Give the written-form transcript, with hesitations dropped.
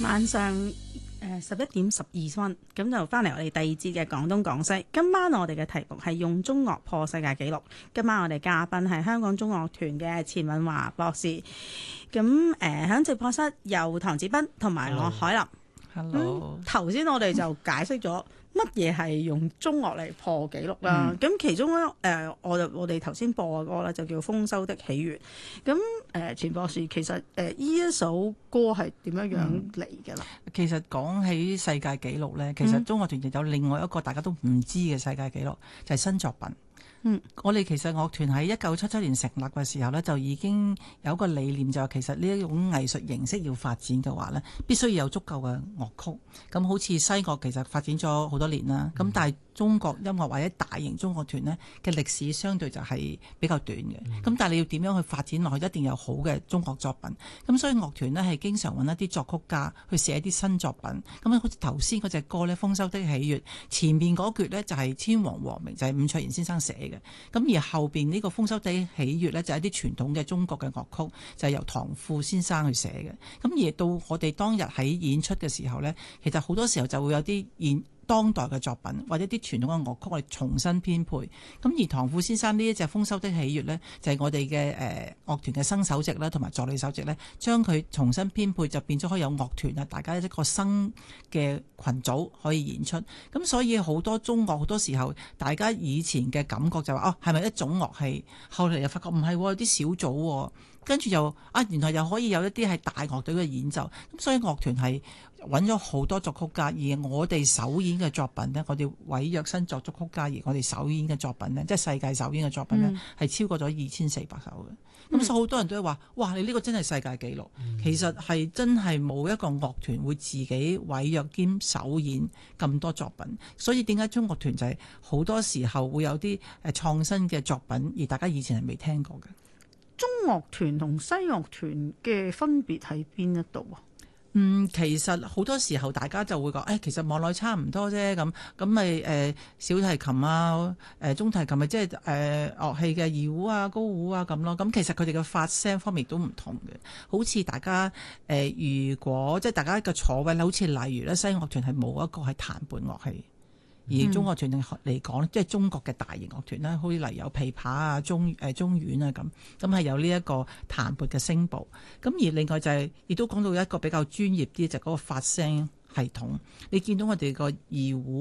晚上11:12，咁就翻嚟我哋第二節嘅廣東廣西。今晚我哋嘅題目係用中樂破世界紀錄。今晚我哋嘉賓係香港中樂團嘅錢敏華博士。咁喺直播室有唐子斌同埋我海林。 Hello。 頭先我哋就解釋咗乜嘢係用中樂嚟破紀錄啦。咁其中咧我哋頭先播嘅歌咧就叫《豐收的喜悅》。咁錢博士其實呢一首歌係點樣嚟嘅啦？ 其實講起世界紀錄咧，其實中樂團就有另外一個大家都唔知嘅世界紀錄，就係新作品。我哋其實樂團喺1977年成立嘅時候呢，就已經有一個理念，就係其實呢一種藝術形式要發展嘅話呢，必須要有足夠嘅樂曲。咁好似西樂其實發展咗好多年啦，咁但係中國音樂或者大型中樂團呢嘅歷史相對就係比較短嘅。咁但係你要點樣去發展落去，一定有好嘅中國作品。咁所以樂團呢係經常揾一啲作曲家去寫一啲新作品。咁好似頭先嗰隻歌呢，《豐收的喜悅》，前面嗰橛呢就係千王和鳴，就係伍卓賢先生寫嘅。咁而後邊呢個豐收的喜悅呢，就係一啲傳統嘅中國嘅樂曲，就係由唐富先生去寫嘅。咁而到我哋當日喺演出嘅時候呢，其實好多時候就會有啲當代嘅作品或者啲傳統嘅樂曲，我哋重新編配。咁而唐富先生呢一隻豐收的喜悅呢，就係我哋嘅樂團嘅生首席啦，同埋助理首席呢，將佢重新編配，就變咗可以有樂團啊，大家一個新嘅群組可以演出。咁所以好多中樂好多時候，大家以前嘅感覺就話係咪一種樂器？後嚟又發覺唔係，有啲小組，跟住又原來又可以有一啲係大樂隊嘅演奏。咁所以樂團係揾咗好多作曲家，而我哋首演嘅作品呢，我哋委約新作曲家，而我哋首演嘅作品呢，即係世界首演嘅作品呢，係超過咗2400首嘅。咁所以好多人都會話：哇！你呢個真係世界紀錄。其實係真係冇一個樂團會自己委約兼首演咁多作品。所以點解中樂團就係好多時候會有啲創新嘅作品，而大家以前係未聽過嘅。 中樂團同西樂團嘅分別喺邊一度啊？ 其實好多時候大家就會講，其實望落差唔多啫，咁咪小提琴啊，中提琴咪即係樂器嘅二胡啊、高胡啊咁咯。咁其實佢哋嘅發聲方面都唔同嘅。好似大家如果即係大家嘅坐位，好似例如咧，西樂團係冇一個係彈伴樂器。而中樂團嚟講，即係中國嘅大型樂團啦，好似例如有琵琶啊、中阮啊咁係有呢一個彈撥嘅聲部。咁而另外就係亦都講到一個比較專業啲，就係嗰個發聲系統。你見到我哋個二胡